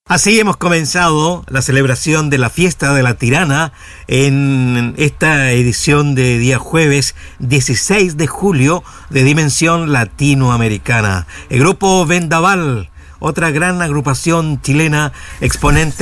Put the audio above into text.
Así hemos comenzado la celebración de la fiesta de la Tirana en esta edición de día jueves 16 de julio de dimensión latinoamericana. El grupo Vendaval, otra gran agrupación chilena exponente